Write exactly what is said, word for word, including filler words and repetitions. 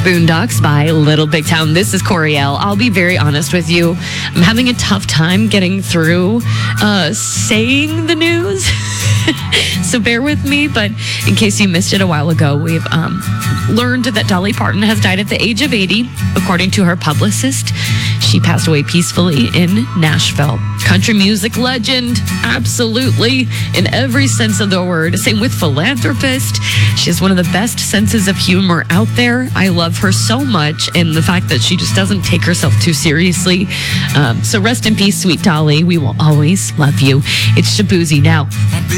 Boondocks by Little Big Town. This is Coriel. I'll be very honest with you. I'm having a tough time getting through uh, saying the news. So bear with me, but in case you missed it a while ago, we've um, learned that Dolly Parton has died at the age of eighty. According to her publicist, she passed away peacefully in Nashville. Country music legend, absolutely, in every sense of the word. Same with philanthropist. She has one of the best senses of humor out there. I love her so much, and the fact that she just doesn't take herself too seriously. Um, so rest in peace, sweet Dolly. We will always love you. It's Shaboozey now.